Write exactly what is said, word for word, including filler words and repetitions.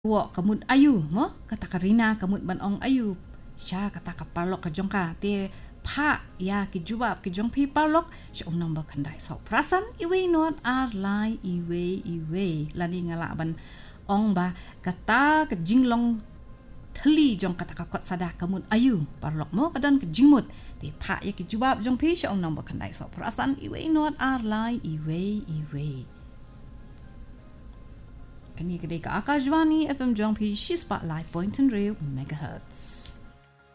Wak kamut ayu mo kata Karina kamut ban ong ayu sya kata kapalok ka jongka te pa ya ki jubab ki jong pi palok sya um namba kandai so prasan iwe not ar lai iwe iwe lani ngala ban ong ba kata ke jinglong thli jong kata ka kot sada kamut ayu parlok mo kadan ke jingmut te pa ya ki jubab jong pi sya um namba kandai so prasan iwe not ar lai iwe iwe Kani kedai ke Akashvani F M Jongpi She Spotlight Point and Real Megahertz.